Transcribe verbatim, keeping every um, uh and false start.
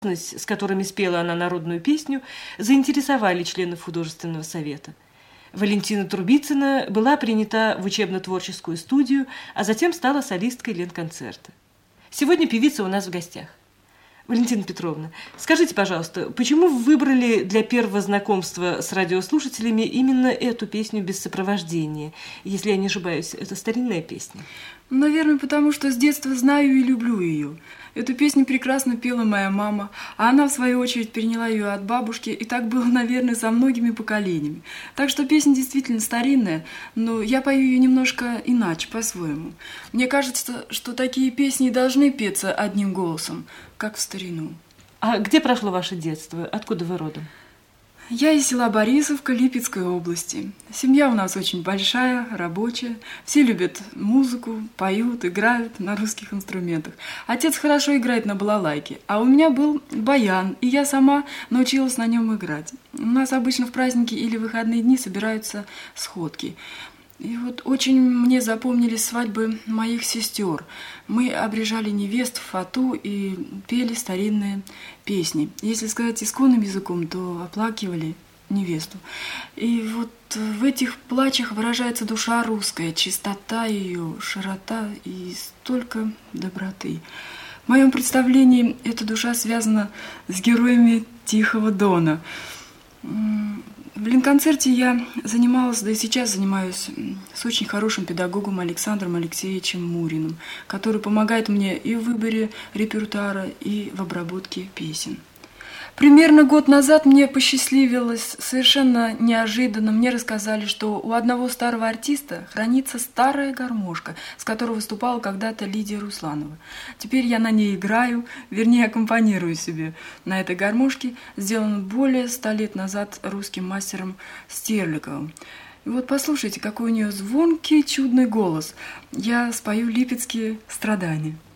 с которыми спела она народную песню, заинтересовали членов художественного совета. Валентина Трубицына была принята в учебно-творческую студию, а затем стала солисткой Ленконцерта. Сегодня певица у нас в гостях. Валентина Петровна, скажите, пожалуйста, почему вы выбрали для первого знакомства с радиослушателями именно эту песню «Без сопровождения»? Если я не ошибаюсь, это старинная песня. Наверное, потому что с детства знаю и люблю ее. Эту песню прекрасно пела моя мама, а она, в свою очередь, переняла ее от бабушки, и так было, наверное, со многими поколениями. Так что песня действительно старинная, но я пою ее немножко иначе, по-своему. Мне кажется, что такие песни должны петься одним голосом, как в старину. А где прошло ваше детство? Откуда вы родом? Я из села Борисовка Липецкой области. Семья у нас очень большая, рабочая. Все любят музыку, поют, играют на русских инструментах. Отец хорошо играет на балалайке, а у меня был баян, и я сама научилась на нем играть. У нас обычно в праздники или выходные дни собираются сходки. И вот очень мне запомнились свадьбы моих сестер. Мы обрежали невест в фату и пели старинные песни. Если сказать исконным языком, то оплакивали невесту. И вот в этих плачах выражается душа русская, чистота ее, широта и столько доброты. В моем представлении эта душа связана с героями Тихого Дона. В Ленконцерте я занималась, да и сейчас занимаюсь с очень хорошим педагогом Александром Алексеевичем Муриным, который помогает мне и в выборе репертуара, и в обработке песен. Примерно год назад мне посчастливилось, совершенно неожиданно, мне рассказали, что у одного старого артиста хранится старая гармошка, с которой выступала когда-то Лидия Русланова. Теперь я на ней играю, вернее, аккомпанирую себе на этой гармошке, сделанной более ста лет назад русским мастером Стерликовым. И вот послушайте, какой у нее звонкий, чудный голос. Я спою липецкие страдания.